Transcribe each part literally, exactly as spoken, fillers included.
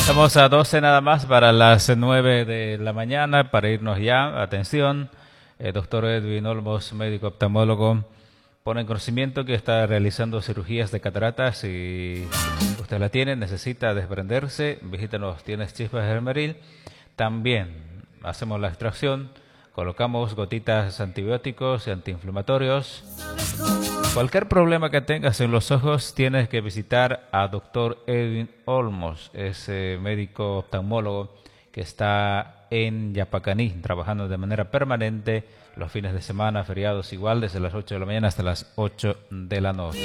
Estamos a doce nada más para las nueve de la mañana, para irnos ya. Atención, el doctor Edwin Olmos, médico oftalmólogo, pone en conocimiento que está realizando cirugías de cataratas y usted la tiene, necesita desprenderse, visítanos, tienes chispas de Hermeril. También hacemos la extracción, colocamos gotitas antibióticos y antiinflamatorios. Cualquier problema que tengas en los ojos, tienes que visitar a doctor Edwin Olmos, ese médico oftalmólogo que está en Yapacaní, trabajando de manera permanente los fines de semana, feriados igual, desde las ocho de la mañana hasta las ocho de la noche.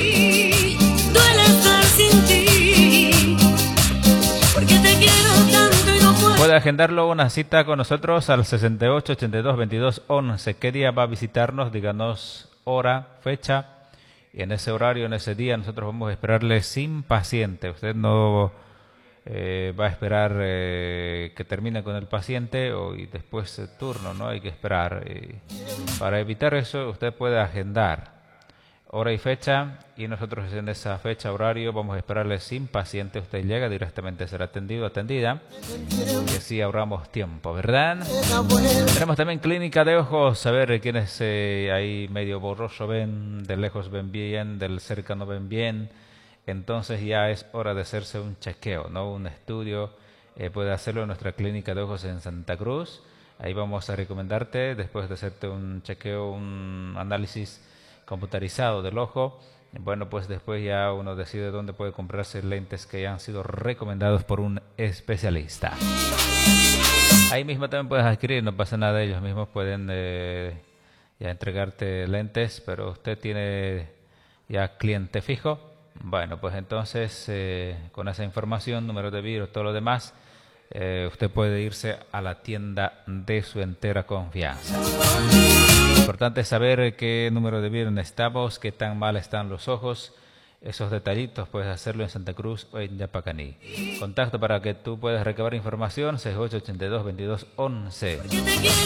Duele estar sin ti, porque te quiero tanto y no puedo. Puede agendarlo una cita con nosotros al sesenta y ocho, ochenta y dos, veintidós, once. ¿Qué día va a visitarnos? Díganos hora, fecha, y en ese horario, en ese día, nosotros vamos a esperarle sin paciente. Usted no eh, va a esperar eh, que termine con el paciente o, y después el turno, no hay que esperar. Y para evitar eso, usted puede agendar hora y fecha, y nosotros en esa fecha, horario, vamos a esperarle sin paciente. Usted llega directamente a ser atendido, atendida, y así ahorramos tiempo, ¿verdad? Tenemos también clínica de ojos, a ver quienes eh, ahí medio borroso ven, de lejos ven bien, del cerca no ven bien. Entonces ya es hora de hacerse un chequeo, ¿no? Un estudio, eh, puede hacerlo en nuestra clínica de ojos en Santa Cruz. Ahí vamos a recomendarte, después de hacerte un chequeo, un análisis computarizado del ojo, bueno, pues después ya uno decide dónde puede comprarse lentes que ya han sido recomendados por un especialista. Ahí mismo también puedes adquirir, no pasa nada, ellos mismos pueden eh, ya entregarte lentes, pero usted tiene ya cliente fijo. Bueno, pues entonces eh, con esa información, número de vidrio, todo lo demás, eh, usted puede irse a la tienda de su entera confianza. Importante saber qué número de vidrio necesitamos, qué tan mal están los ojos. Esos detallitos puedes hacerlo en Santa Cruz o en Yapacaní. Contacto para que tú puedas recabar información: seis ocho, ochenta y dos, veintidós, once.